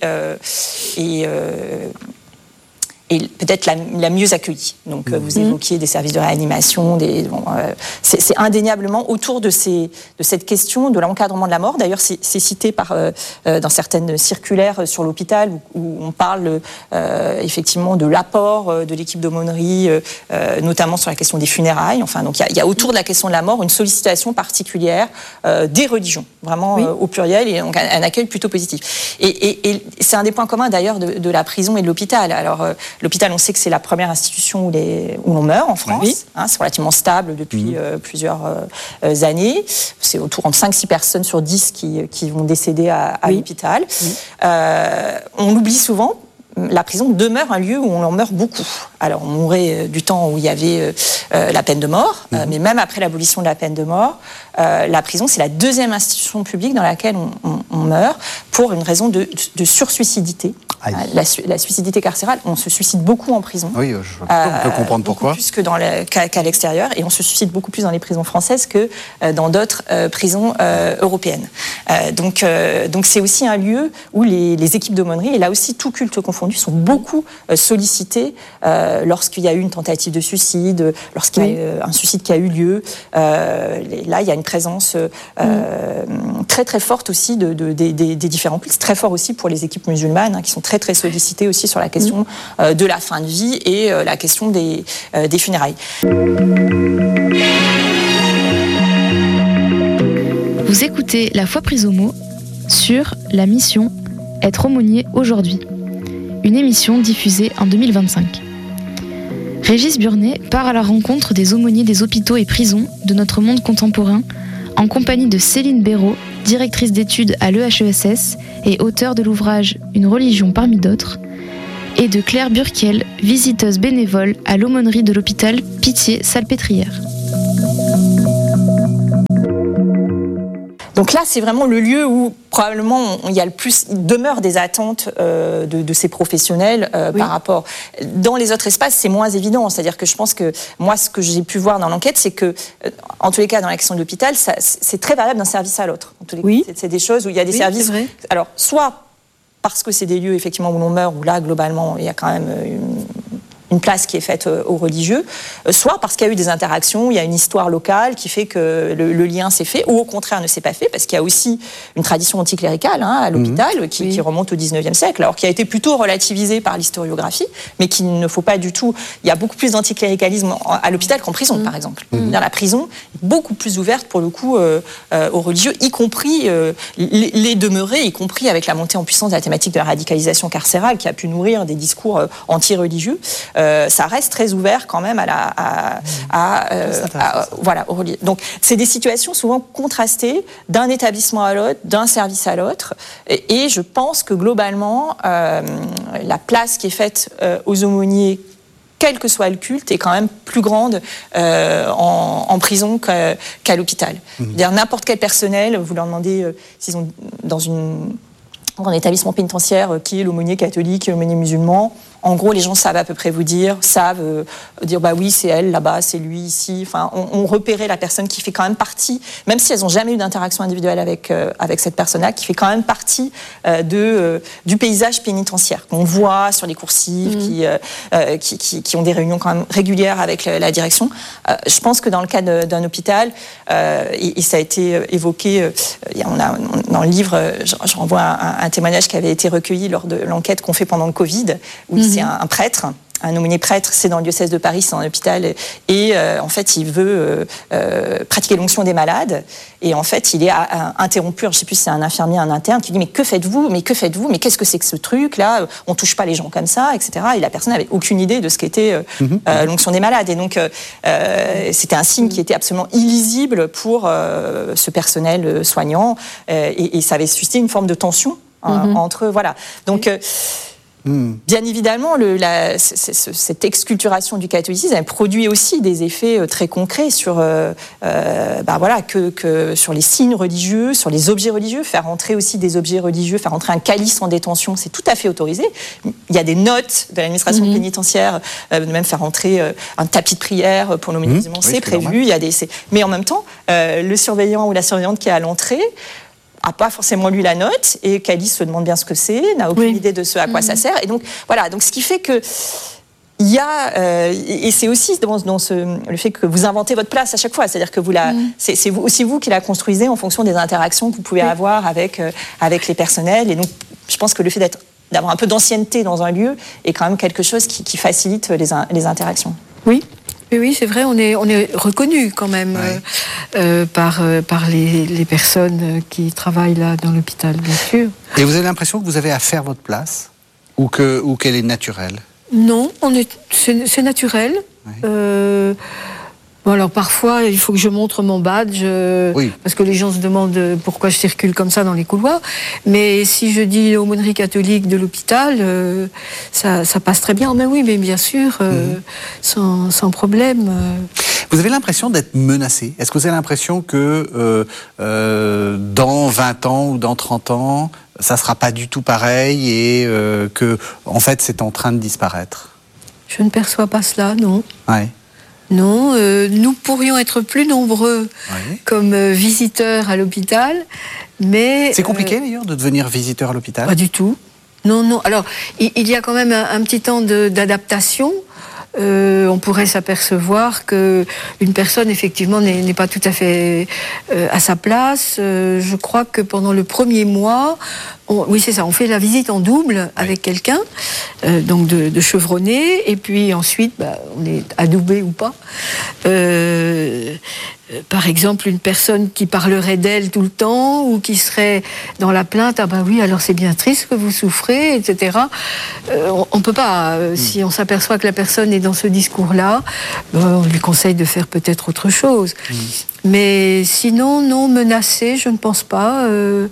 peut-être la mieux accueillie. Donc, vous évoquiez des services de réanimation, c'est indéniablement autour de cette question de l'encadrement de la mort. D'ailleurs, c'est cité dans certaines circulaires sur l'hôpital où on parle effectivement de l'apport de l'équipe d'aumônerie, notamment sur la question des funérailles. Enfin, donc il y a autour de la question de la mort une sollicitation particulière des religions, vraiment au pluriel, et donc un accueil plutôt positif. Et c'est un des points communs d'ailleurs de la prison et de l'hôpital. Alors, l'hôpital, on sait que c'est la première institution où l'on meurt en France. C'est relativement stable depuis plusieurs années. C'est autour de 5-6 personnes sur 10 qui vont décéder à l'hôpital. On l'oublie souvent. La prison demeure un lieu où on en meurt beaucoup. Alors, on mourait du temps où il y avait la peine de mort, mais même après l'abolition de la peine de mort, la prison, c'est la deuxième institution publique dans laquelle on meurt pour une raison de sursuicidité. La suicidité carcérale, on se suicide beaucoup en prison. Oui, on peut comprendre pourquoi. Beaucoup plus qu'à l'extérieur, et on se suicide beaucoup plus dans les prisons françaises que dans d'autres prisons européennes. Donc c'est aussi un lieu où les équipes d'aumônerie, et là aussi tout culte confondu, sont beaucoup sollicitées lorsqu'il y a eu une tentative de suicide, lorsqu'il y a eu un suicide qui a eu lieu. Là, il y a une présence très très forte aussi des différents cultes. C'est très fort aussi pour les équipes musulmanes qui sont très très sollicitées aussi sur la question de la fin de vie et la question des funérailles. Vous écoutez La Foi prise au mot sur la mission Être aumônier aujourd'hui, une émission diffusée en 2025. Régis Burnet part à la rencontre des aumôniers des hôpitaux et prisons de notre monde contemporain en compagnie de Céline Béraud, directrice d'études à l'EHESS et auteure de l'ouvrage Une religion parmi d'autres, et de Claire Burkiel, visiteuse bénévole à l'aumônerie de l'hôpital Pitié-Salpêtrière. Donc là, c'est vraiment le lieu où probablement il demeure des attentes de ces professionnels par rapport. Dans les autres espaces, c'est moins évident. C'est-à-dire que je pense que moi, ce que j'ai pu voir dans l'enquête, c'est que, en tous les cas, dans la question de l'hôpital, c'est très variable d'un service à l'autre. En tous les cas, c'est des choses où il y a des services. Alors, soit parce que c'est des lieux effectivement où l'on meurt, où là, globalement, il y a quand même une place qui est faite aux religieux, soit parce qu'il y a eu des interactions, il y a une histoire locale qui fait que le lien s'est fait, ou au contraire ne s'est pas fait, parce qu'il y a aussi une tradition anticléricale à l'hôpital qui remonte au 19e siècle, alors qui a été plutôt relativisée par l'historiographie, mais qu'il ne faut pas du tout... Il y a beaucoup plus d'anticléricalisme à l'hôpital qu'en prison, par exemple. Dans la prison, beaucoup plus ouverte pour le coup aux religieux, y compris les demeurés, y compris avec la montée en puissance de la thématique de la radicalisation carcérale qui a pu nourrir des discours anti-religieux. Ça reste très ouvert quand même aux religieux. Donc, c'est des situations souvent contrastées d'un établissement à l'autre, d'un service à l'autre. Et je pense que globalement, la place qui est faite aux aumôniers, quel que soit le culte, est quand même plus grande en prison qu'à l'hôpital. C'est-à-dire n'importe quel personnel, vous leur demandez s'ils sont dans un établissement pénitentiaire, qui est l'aumônier catholique, l'aumônier musulman. En gros, les gens savent à peu près vous dire, savent dire bah oui, c'est elle là-bas, c'est lui ici. Enfin, on repérait la personne qui fait quand même partie, même si elles n'ont jamais eu d'interaction individuelle avec cette personne-là, qui fait quand même partie du paysage pénitentiaire qu'on voit sur les coursives, qui ont des réunions quand même régulières avec la direction. Je pense que dans le cas d'un hôpital, et ça a été évoqué, dans le livre, je renvoie un témoignage qui avait été recueilli lors de l'enquête qu'on fait pendant le Covid, où c'est un prêtre, un aumônier prêtre, c'est dans le diocèse de Paris, c'est dans l'hôpital, et en fait, il veut pratiquer l'onction des malades, et en fait, il est interrompu, je ne sais plus si c'est un infirmier, un interne, qui dit « mais que faites-vous ? Mais qu'est-ce que c'est que ce truc-là ? On ne touche pas les gens comme ça, etc. » Et la personne n'avait aucune idée de ce qu'était l'onction des malades, et donc c'était un signe qui était absolument illisible pour ce personnel soignant, et ça avait suscité une forme de tension entre voilà. Donc bien évidemment, cette exculturation du catholicisme, elle produit aussi des effets très concrets sur, sur les signes religieux, sur les objets religieux. Faire entrer aussi des objets religieux, faire entrer un calice en détention, c'est tout à fait autorisé. Il y a des notes de l'administration pénitentiaire, de même faire entrer un tapis de prière pour nos musulmans, c'est prévu. Mais en même temps, le surveillant ou la surveillante qui est à l'entrée n'a pas forcément lu la note, et Calice se demande bien ce que c'est, n'a aucune idée de ce à quoi ça sert. Et donc, voilà, donc ce qui fait que il y a, et c'est aussi dans le fait que vous inventez votre place à chaque fois, c'est-à-dire que c'est aussi vous qui la construisez en fonction des interactions que vous pouvez avoir avec les personnels. Et donc, je pense que le fait d'avoir un peu d'ancienneté dans un lieu est quand même quelque chose qui facilite les interactions. Oui, c'est vrai, on est reconnu quand même par les personnes qui travaillent là dans l'hôpital, bien sûr. Et vous avez l'impression que vous avez à faire votre place ou qu'elle est naturelle? Non, c'est naturel. Oui. Bon, alors parfois, il faut que je montre mon badge, parce que les gens se demandent pourquoi je circule comme ça dans les couloirs. Mais si je dis l'aumônerie catholique de l'hôpital, ça passe très bien. Mais oui, mais bien sûr, sans problème. Vous avez l'impression d'être menacé? Est-ce que vous avez l'impression que dans 20 ans ou dans 30 ans, ça ne sera pas du tout pareil et que, en fait, c'est en train de disparaître? Je ne perçois pas cela, non. Ouais. Non, nous pourrions être plus nombreux comme visiteurs à l'hôpital, mais... C'est compliqué d'ailleurs de devenir visiteur à l'hôpital? Pas du tout. Non. Alors, il y a quand même un petit temps d'adaptation. On pourrait s'apercevoir qu'une personne, effectivement, n'est pas tout à fait à sa place. Je crois que pendant le premier mois, on fait la visite en double avec quelqu'un, donc de chevronné, et puis ensuite, on est adoubé ou pas. Par exemple, une personne qui parlerait d'elle tout le temps ou qui serait dans la plainte, alors c'est bien triste que vous souffrez, etc. On ne peut pas, si on s'aperçoit que la personne est dans ce discours-là, on lui conseille de faire peut-être autre chose. Mais sinon, non, menacé, je ne pense pas,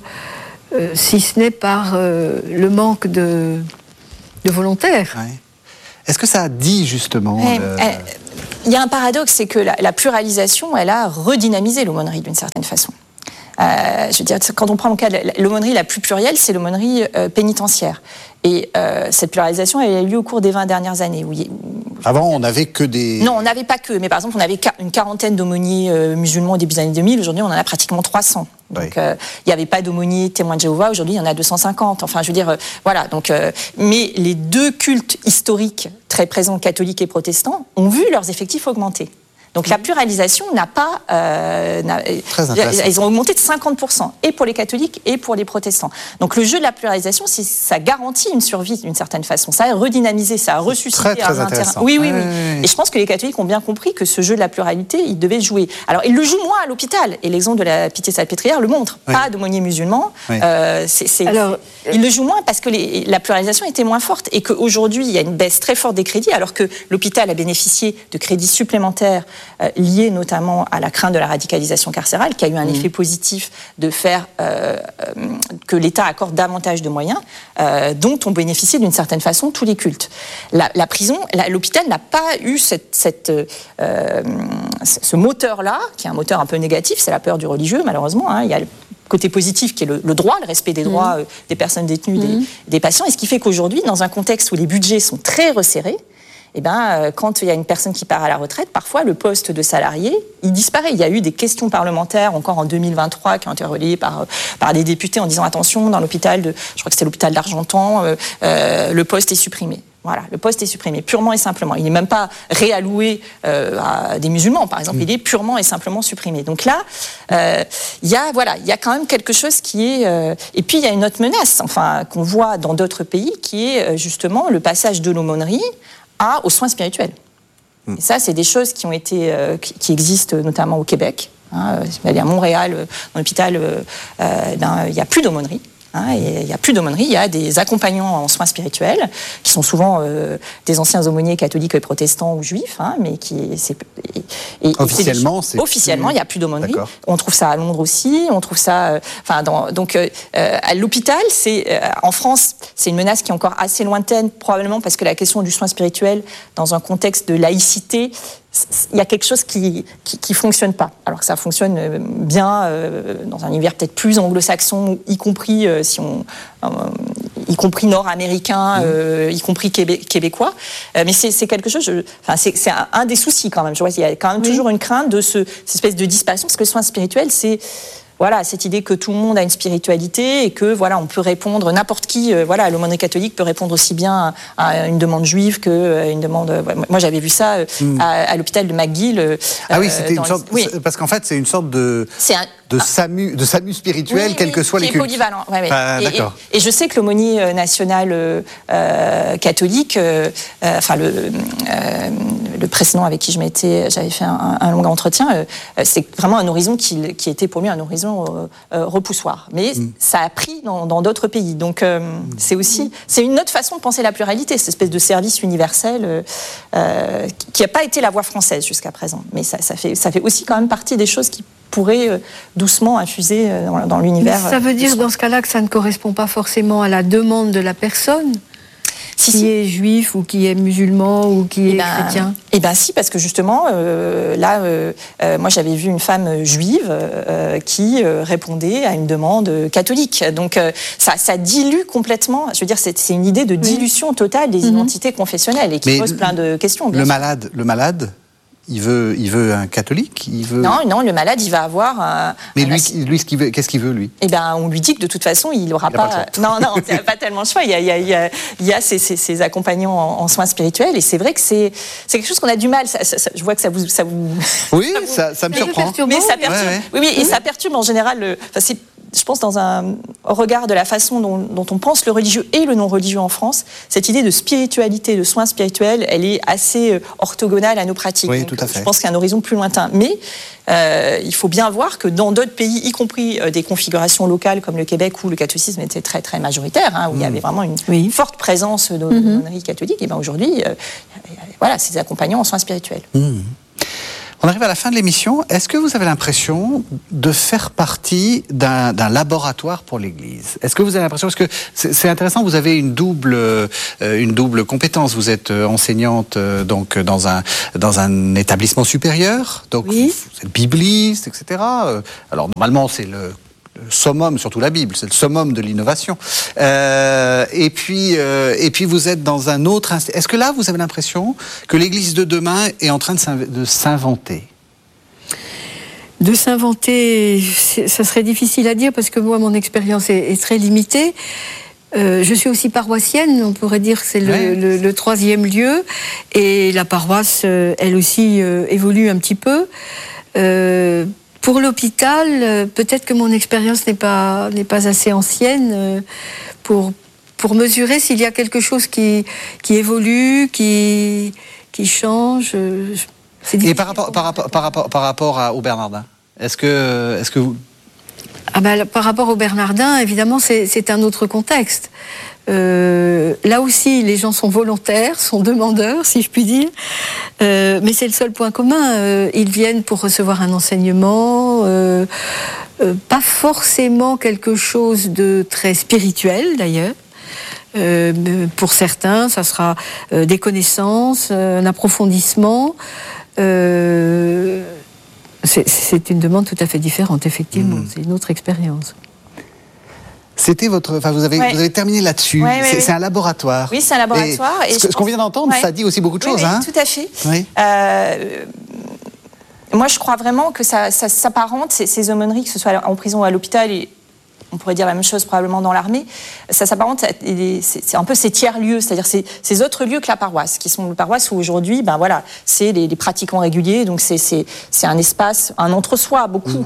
si ce n'est par le manque de volontaires. Ouais. Est-ce que ça dit justement... Il y a un paradoxe, c'est que la pluralisation, elle a redynamisé l'aumônerie d'une certaine façon. Je veux dire, quand on prend le cas de l'aumônerie la plus plurielle, c'est l'aumônerie pénitentiaire. Et cette pluralisation, elle a eu lieu au cours des 20 dernières années. Avant, on n'avait que des... Non, on n'avait pas que. Mais par exemple, on avait une quarantaine d'aumôniers musulmans au début des années 2000. Aujourd'hui, on en a pratiquement 300. Donc, il n'y avait pas d'aumôniers témoins de Jéhovah. Aujourd'hui, il y en a 250. Enfin, je veux dire, voilà. Donc, mais les deux cultes historiques très présents, catholiques et protestants, ont vu leurs effectifs augmenter. Donc la pluralisation n'a pas... ils ont augmenté de 50%, et pour les catholiques et pour les protestants. Donc le jeu de la pluralisation, ça garantit une survie d'une certaine façon. Ça a redynamisé, ça a ressuscité un intérêt. Oui. Et je pense que les catholiques ont bien compris que ce jeu de la pluralité, ils devaient jouer. Alors ils le jouent moins à l'hôpital, et l'exemple de la Pitié-Salpêtrière le montre. Pas d'aumôniers musulmans. Ils le jouent moins parce que la pluralisation était moins forte, et qu'aujourd'hui, il y a une baisse très forte des crédits, alors que l'hôpital a bénéficié de crédits supplémentaires lié notamment à la crainte de la radicalisation carcérale, qui a eu un effet positif de faire que l'État accorde davantage de moyens, dont ont bénéficié d'une certaine façon tous les cultes. La prison, l'hôpital n'a pas eu ce moteur-là, qui est un moteur un peu négatif, c'est la peur du religieux, malheureusement. Il y a le côté positif qui est le droit, le respect des droits des personnes détenues, des patients, et ce qui fait qu'aujourd'hui, dans un contexte où les budgets sont très resserrés, quand il y a une personne qui part à la retraite, parfois le poste de salarié, il disparaît. Il y a eu des questions parlementaires encore en 2023 qui ont été relayées par des députés en disant attention, dans l'hôpital je crois que c'était l'hôpital d'Argentan, le poste est supprimé. Voilà, le poste est supprimé, purement et simplement. Il n'est même pas réalloué à des musulmans, par exemple. Il est purement et simplement supprimé. Donc là, il y a quand même quelque chose qui est... Et puis, il y a une autre menace, qu'on voit dans d'autres pays, qui est justement le passage de l'aumônerie aux soins spirituels. Et ça, c'est des choses qui existent notamment au Québec. À Montréal, dans l'hôpital, il n'y a plus d'aumônerie. Il n'y a plus d'aumônerie, il y a des accompagnants en soins spirituels, qui sont souvent des anciens aumôniers catholiques, protestants ou juifs, mais officiellement, il n'y a plus d'aumônerie. D'accord. On trouve ça à Londres aussi, on trouve ça... à l'hôpital, en France, c'est une menace qui est encore assez lointaine, probablement parce que la question du soin spirituel, dans un contexte de laïcité, il y a quelque chose qui fonctionne pas. Alors que ça fonctionne bien dans un univers peut-être plus anglo-saxon, y compris y compris nord-américain, y compris québécois. Mais c'est quelque chose. C'est un des soucis quand même. Je vois, il y a quand même toujours une crainte de cette espèce de disparition, parce que le soin spirituel, c'est cette idée que tout le monde a une spiritualité et que on peut répondre, n'importe qui, l'aumônerie catholique peut répondre aussi bien à une demande juive que une demande. Moi, j'avais vu ça à l'hôpital de McGill. C'était une sorte. Oui. Parce qu'en fait, c'est une sorte de SAMU spirituel, quels que soient les cultes. Polyvalent. D'accord. Et je sais que l'aumônier national catholique, le précédent avec qui j'avais fait un long entretien, c'est vraiment un horizon qui était pour lui un horizon repoussoir. Mais ça a pris dans d'autres pays. Donc c'est une autre façon de penser la pluralité, cette espèce de service universel qui n'a pas été la voie française jusqu'à présent. Mais ça fait aussi quand même partie des choses qui pourraient doucement infuser dans l'univers. Ça veut dire dans ce cas-là que ça ne correspond pas forcément à la demande de la personne qui est juif ou qui est musulman ou qui est chrétien? Si, parce que justement, moi j'avais vu une femme juive qui répondait à une demande catholique. Donc ça dilue complètement, je veux dire, c'est une idée de dilution totale des identités confessionnelles et qui pose plein de questions. Le malade il veut un catholique, Non, le malade, il va avoir Mais lui, qu'est-ce qu'il veut, lui? On lui dit que de toute façon, il n'aura pas... Non, il n'y a pas tellement de choix. Il y a ces accompagnants en soins spirituels, et c'est vrai que c'est quelque chose qu'on a du mal. Je vois que ça vous... Oui, ça me surprend. Mais ça perturbe. Oui, et ça perturbe en général... Je pense dans un regard de la façon dont on pense le religieux et le non-religieux en France, cette idée de spiritualité, de soins spirituels, elle est assez orthogonale à nos pratiques. Oui, tout à fait. Je pense qu'il y a un horizon plus lointain. Mais il faut bien voir que dans d'autres pays, y compris des configurations locales comme le Québec, où le catholicisme était très, très majoritaire, où il y avait vraiment une forte présence de l'aumônerie catholique, et aujourd'hui, ces accompagnants en soins spirituels. On arrive à la fin de l'émission. Est-ce que vous avez l'impression de faire partie d'un laboratoire pour l'Église? Est-ce que vous avez l'impression, parce que c'est intéressant, vous avez une double compétence. Vous êtes enseignante donc dans un établissement supérieur, donc vous êtes bibliste, etc. Alors normalement c'est le summum, surtout la Bible, c'est le summum de l'innovation. Et puis vous êtes dans un autre... Est-ce que là, vous avez l'impression que l'Église de demain est en train de s'inventer? De s'inventer, ça serait difficile à dire, parce que moi, mon expérience est très limitée. Je suis aussi paroissienne, on pourrait dire que c'est le troisième lieu. Et la paroisse, elle aussi, évolue un petit peu. Pour l'hôpital, peut-être que mon expérience n'est pas assez ancienne pour mesurer s'il y a quelque chose qui évolue, qui change. Et par rapport au Bernardin, est-ce que vous... Par rapport au Bernardin, évidemment, c'est un autre contexte. Là aussi, les gens sont volontaires, sont demandeurs, si je puis dire. Mais c'est le seul point commun. Ils viennent pour recevoir un enseignement, pas forcément quelque chose de très spirituel, d'ailleurs. Pour certains, ça sera des connaissances, un approfondissement. C'est une demande tout à fait différente, effectivement. C'est une autre expérience. C'était vous avez terminé là-dessus. C'est un laboratoire. Oui, c'est un laboratoire. Et ce qu'on vient d'entendre, ça dit aussi beaucoup de choses. Tout à fait. Oui. Moi, je crois vraiment que ça s'apparente, ces aumôneries, que ce soit en prison ou à l'hôpital, et on pourrait dire la même chose probablement dans l'armée, ça s'apparente, c'est un peu ces tiers-lieux, c'est-à-dire ces autres lieux que la paroisse, qui sont les paroisses où aujourd'hui, c'est les pratiquants réguliers, donc c'est un espace, un entre-soi, beaucoup,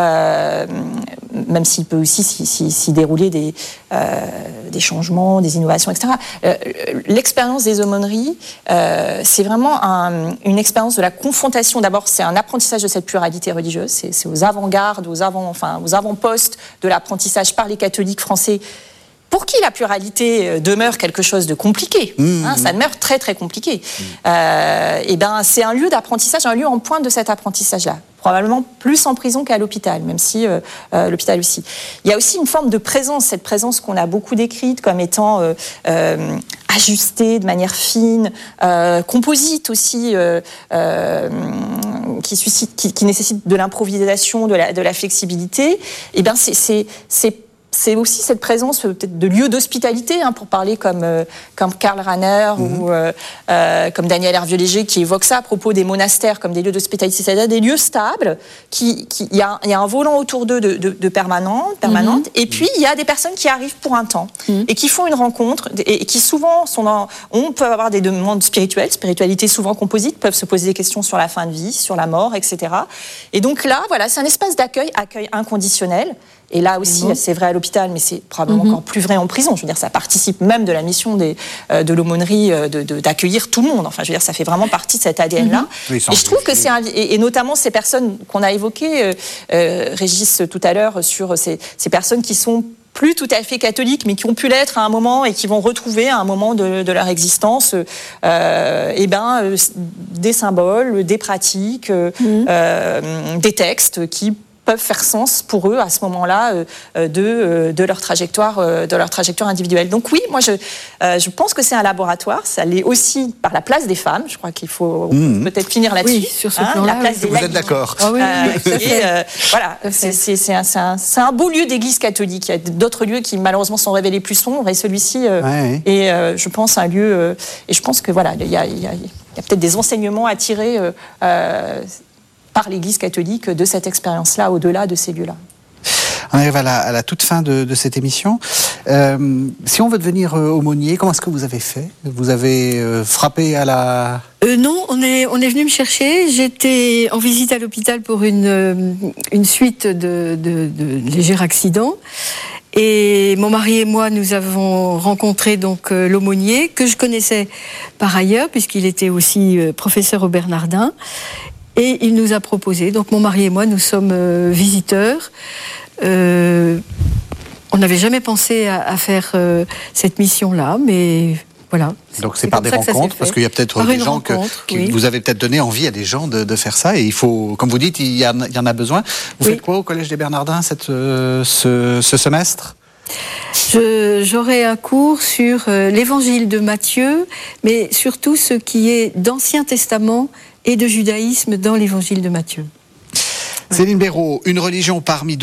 même s'il peut aussi s'y dérouler des changements, des innovations, etc. L'expérience des aumôneries, c'est vraiment une expérience de la confrontation. D'abord, c'est un apprentissage de cette pluralité religieuse, c'est aux avant-gardes, aux avant-postes de l'apprentissage l'apprentissage par les catholiques français, pour qui la pluralité demeure quelque chose de compliqué, ça demeure très très compliqué, et ben c'est un lieu d'apprentissage, un lieu en pointe de cet apprentissage-là. Probablement plus en prison qu'à l'hôpital, même si l'hôpital aussi. Il y a aussi une forme de présence, cette présence qu'on a beaucoup décrite comme étant ajustée de manière fine, composite aussi, qui nécessite de l'improvisation, de la flexibilité. Et bien c'est aussi cette présence peut-être de lieux d'hospitalité, pour parler comme Karl Rahner ou comme Daniel Hervieux-Léger qui évoque ça à propos des monastères comme des lieux d'hospitalité, c'est-à-dire des lieux stables, il y a un volant autour d'eux de permanente, et puis il y a des personnes qui arrivent pour un temps et qui font une rencontre et qui souvent on peut avoir des demandes spiritualité souvent composite, peuvent se poser des questions sur la fin de vie, sur la mort, etc. Et donc là, voilà, c'est un espace d'accueil inconditionnel. Et là aussi, c'est vrai à l'hôpital, mais c'est probablement encore plus vrai en prison. Je veux dire, ça participe même de la mission de l'aumônerie d'accueillir tout le monde. Enfin, je veux dire, ça fait vraiment partie de cet ADN-là. Et je trouve que et notamment ces personnes qu'on a évoquées, Régis tout à l'heure, sur ces personnes qui sont plus tout à fait catholiques, mais qui ont pu l'être à un moment et qui vont retrouver à un moment de leur existence, des symboles, des pratiques, des textes qui peuvent faire sens pour eux à ce moment-là de leur trajectoire individuelle. Donc oui, moi je pense que c'est un laboratoire. Ça l'est aussi par la place des femmes. Je crois qu'il faut peut-être finir là-dessus. Oui, sur ce plan-là. La place des Vous êtes d'accord? Voilà, c'est un beau lieu d'église catholique. Il y a d'autres lieux qui malheureusement sont révélés plus sombres et celui-ci est, je pense, un lieu. Et je pense que voilà, il y a peut-être des enseignements à tirer. Par l'Église catholique de cette expérience-là, au-delà de ces lieux-là. On arrive à la toute fin de cette émission. Si on veut devenir aumônier, comment est-ce que vous avez fait? Vous avez frappé à la... Non, on est venu me chercher. J'étais en visite à l'hôpital pour une suite de légers accidents. Et mon mari et moi, nous avons rencontré donc l'aumônier, que je connaissais par ailleurs, puisqu'il était aussi professeur au Bernardin. Et il nous a proposé, donc mon mari et moi, nous sommes visiteurs. On n'avait jamais pensé à faire cette mission-là, mais voilà. Donc c'est par des rencontres, parce qu'il y a peut-être des gens qui vous avez peut-être donné envie à des gens de faire ça, et il faut, comme vous dites, il y en a besoin. Vous faites quoi au Collège des Bernardins ce semestre? J'aurai un cours sur l'évangile de Matthieu, mais surtout ce qui est d'Ancien Testament et de judaïsme dans l'évangile de Matthieu. Céline Béraud, une religion parmi